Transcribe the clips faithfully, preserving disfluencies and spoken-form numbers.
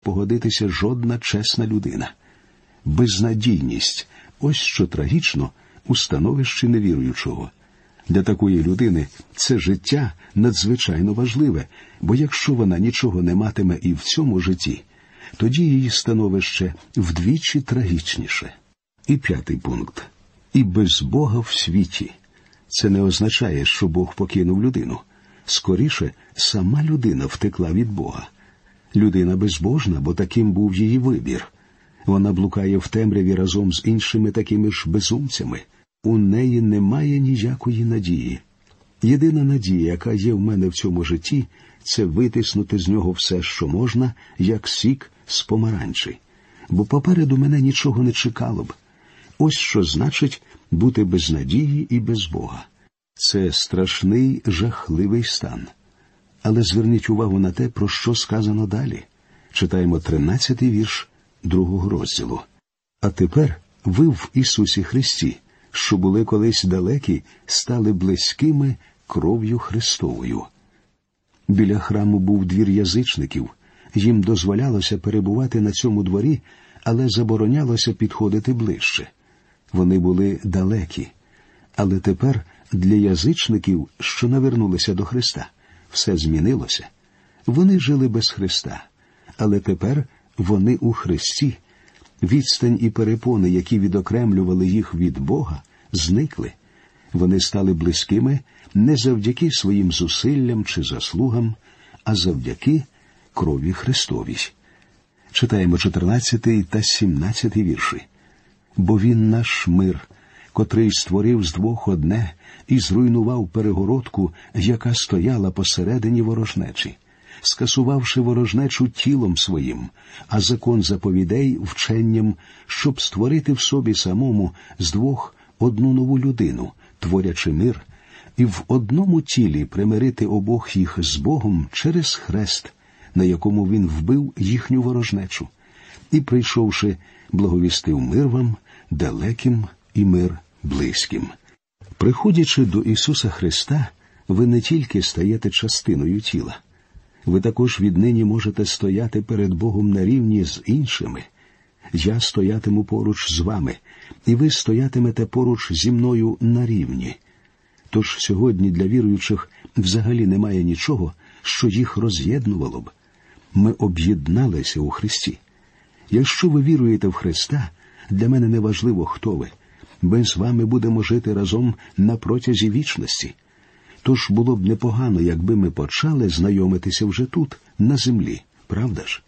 погодитися жодна чесна людина. Безнадійність – ось що трагічно у становищі невіруючого. Для такої людини це життя надзвичайно важливе, бо якщо вона нічого не матиме і в цьому житті, тоді її становище вдвічі трагічніше. І п'ятий пункт. І без Бога в світі. Це не означає, що Бог покинув людину. Скоріше, сама людина втекла від Бога. Людина безбожна, бо таким був її вибір. Вона блукає в темряві разом з іншими такими ж безумцями. У неї немає ніякої надії. Єдина надія, яка є в мене в цьому житті, це витиснути з нього все, що можна, як сік з помаранчі. Бо попереду мене нічого не чекало б. Ось що значить бути без надії і без Бога. Це страшний, жахливий стан. Але зверніть увагу на те, про що сказано далі. Читаємо тринадцятий вірш другого розділу. «А тепер ви в Ісусі Христі, що були колись далекі, стали близькими кров'ю Христовою». Біля храму був двір язичників. Їм дозволялося перебувати на цьому дворі, але заборонялося підходити ближче. Вони були далекі. Але тепер для язичників, що навернулися до Христа, все змінилося. Вони жили без Христа, але тепер вони у Христі. Відстань і перепони, які відокремлювали їх від Бога, зникли. Вони стали близькими не завдяки своїм зусиллям чи заслугам, а завдяки крові Христовій. Читаємо чотирнадцятий та сімнадцятий вірші. «Бо Він наш мир, котрий створив з двох одне і зруйнував перегородку, яка стояла посередині ворожнечі, скасувавши ворожнечу тілом своїм, а закон заповідей вченням, щоб створити в собі самому з двох одну нову людину, творячи мир, і в одному тілі примирити обох їх з Богом через хрест, на якому Він вбив їхню ворожнечу, і, прийшовши, благовістив мир вам, далеким і мир близьким». Приходячи до Ісуса Христа, ви не тільки стаєте частиною тіла. Ви також віднині можете стояти перед Богом на рівні з іншими. Я стоятиму поруч з вами, і ви стоятимете поруч зі мною на рівні. Тож сьогодні для віруючих взагалі немає нічого, що їх роз'єднувало б. Ми об'єдналися у Христі. Якщо ви віруєте в Христа, для мене не важливо, хто ви. Ми з вами будемо жити разом на протязі вічності. Тож було б непогано, якби ми почали знайомитися вже тут, на землі, правда ж?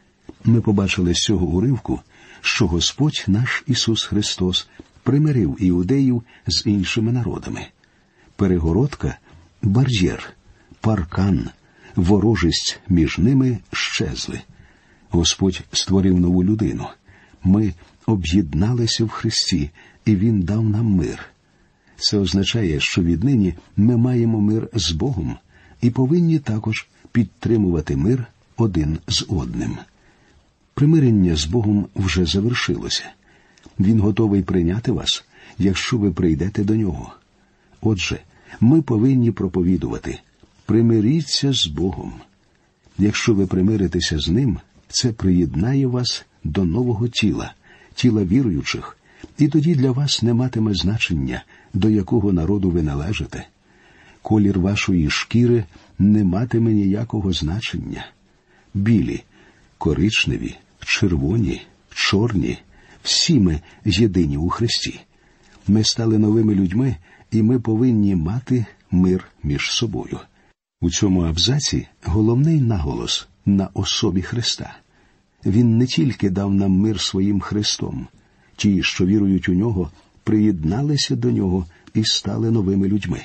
Ми побачили з цього уривку, що Господь наш Ісус Христос примирив іудеїв з іншими народами. Перегородка, бар'єр, паркан, ворожість між ними щезли. Господь створив нову людину. Ми об'єдналися в Христі, і Він дав нам мир. Це означає, що віднині ми маємо мир з Богом і повинні також підтримувати мир один з одним. Примирення з Богом вже завершилося. Він готовий прийняти вас, якщо ви прийдете до Нього. Отже, ми повинні проповідувати: примиріться з Богом. Якщо ви примиритеся з Ним, це приєднає вас до нового тіла, тіла віруючих, і тоді для вас не матиме значення, до якого народу ви належите. Колір вашої шкіри не матиме ніякого значення. Білі, коричневі, червоні, чорні – всі ми єдині у Христі. Ми стали новими людьми, і ми повинні мати мир між собою. У цьому абзаці головний наголос на особі Христа. Він не тільки дав нам мир своїм Христом. Ті, що вірують у Нього, приєдналися до Нього і стали новими людьми.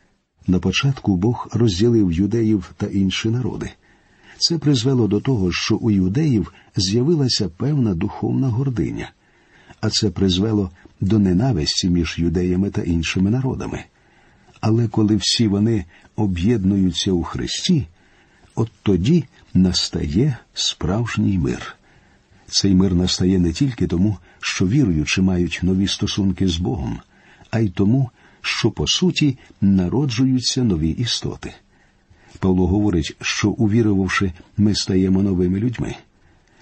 На початку Бог розділив юдеїв та інші народи. Це призвело до того, що у юдеїв з'явилася певна духовна гординя, а це призвело до ненависті між юдеями та іншими народами. Але коли всі вони об'єднуються у Христі, от тоді настає справжній мир. Цей мир настає не тільки тому, що віруючі мають нові стосунки з Богом, а й тому, що, по суті, народжуються нові істоти. Павло говорить, що, увірувавши, ми стаємо новими людьми.